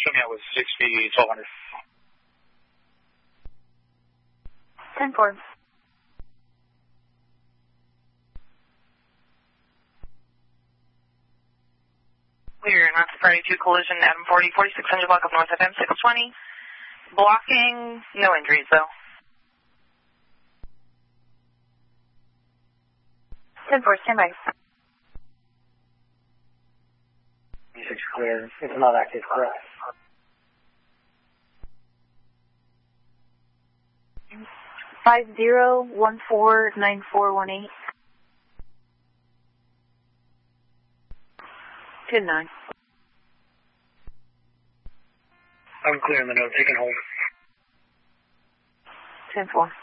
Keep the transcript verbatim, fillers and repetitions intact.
show me out with sixty, twelve hundred. ten four. Clear, not Safari two collision, Adam forty, forty-six hundred block of North F M, six twenty. Blocking, no injuries though. ten four, stand by. six clear. It's not active, correct? Five zero one four nine four one eight. Good nine. I'm clear on the note. Take and hold. ten four.